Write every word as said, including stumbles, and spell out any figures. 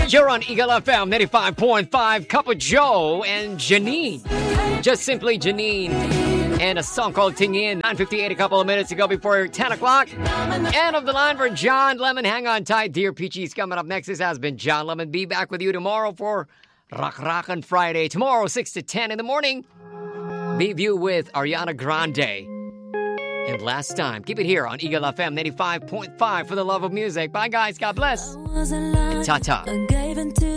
You're on Eagle F M ninety-five point five, Cup of Joe and Janine. Just simply Janine. And a song called Tingin. nine fifty-eight a couple of minutes ago before ten o'clock. End of the line for John Lemon. Hang on tight. Dear Peaches coming up next. This has been John Lemon. Be back with you tomorrow for Rock Rockin' Friday. Tomorrow, six to ten in the morning. Leave you with Ariana Grande. And last time, keep it here on Eagle F M ninety-five point five for the love of music. Bye, guys. God bless. Ta-ta.